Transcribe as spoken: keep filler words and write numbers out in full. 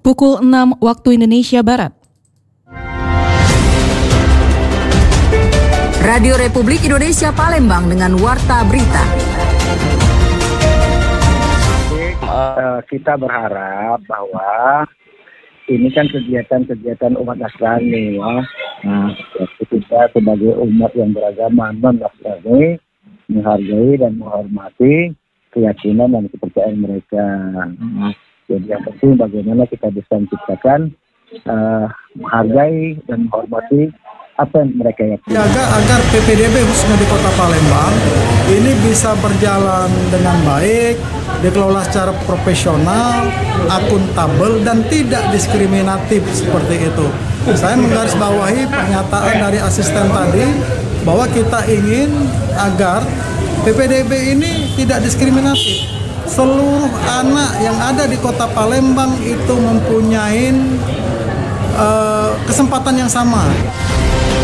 Pukul enam waktu Indonesia Barat. Radio Republik Indonesia Palembang dengan Warta Berita. Uh, kita berharap bahwa ini kan kegiatan-kegiatan umat Nasrani ya. Nah, kita sebagai umat yang beragama non-Nasrani menghargai dan menghormati keyakinan dan kepercayaan mereka. Hmm. Jadi yang penting bagaimana kita bisa menciptakan uh, menghargai dan menghormati apa yang mereka yakini. Agar, agar P P D B khususnya di Kota Palembang ini bisa berjalan dengan baik, dikelola secara profesional, akuntabel dan tidak diskriminatif seperti itu. Saya menggarisbawahi pernyataan dari asisten tadi bahwa kita ingin agar P P D B ini tidak diskriminatif. Seluruh anak yang ada di Kota Palembang itu mempunyai uh, kesempatan yang sama.